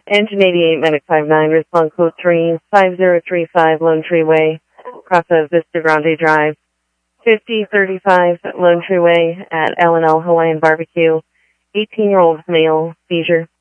Engine 88, Medic 59, respond code 35035 Lone Tree Way, across of Vista Grande Drive. 5035 Lone Tree Way at L&L Hawaiian Barbecue. 18-year-old male, seizure.